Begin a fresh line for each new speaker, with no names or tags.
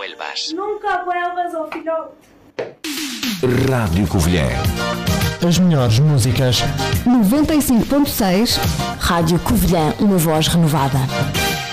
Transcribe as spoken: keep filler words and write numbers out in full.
vuelvas.
Nunca vuelvas ao filhote.
Rádio Covilhã.
As melhores músicas.
noventa e cinco ponto seis Rádio Covilhã, uma voz renovada.